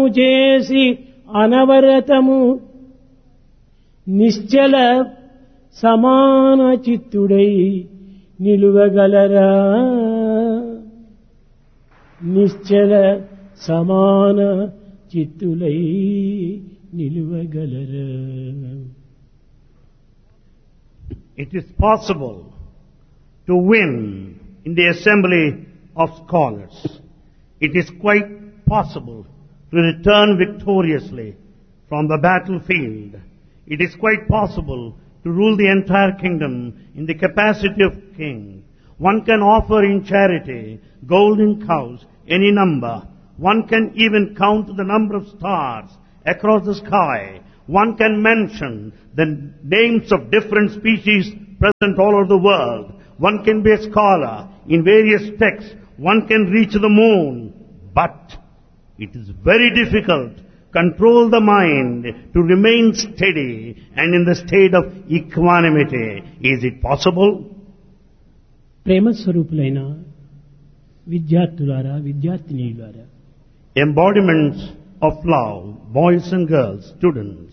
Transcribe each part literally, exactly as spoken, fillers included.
చేసి అనవరతము నిశ్చల సమాన చిత్తుడై నిలువగలరా నిశ్చల సమాన చిత్తులై నిలువగలరా. It is possible to win in the assembly of scholars. It is quite possible to return victoriously from the battlefield. It is quite possible to rule the entire kingdom in the capacity of king. One can offer in charity golden cows, any number. One can even count the number of stars across the sky. One can mention the names of different species present all over the world. One can be a scholar in various texts. One can reach the moon. But it is very difficult to control the mind to remain steady and in the state of equanimity. Is it possible? ప్రేమ స్వరూపులైన విద్యార్థులారా విద్యార్థినీలారా, Embodiments of love, boys and girls, students.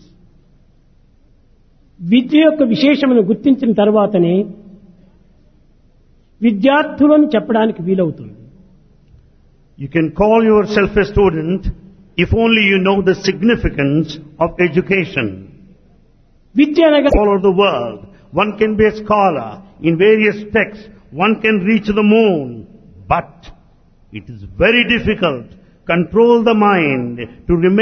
విద్య యొక్క విశేషమును గుర్తించిన తర్వాతనే విద్యార్థులను చెప్పడానికి వీలవుతుంది. You can call yourself a student if only you know the significance of education. విద్య అనగా All over the world, one can be a scholar in various texts. One can reach the moon. But it is very difficult to control the mind to remain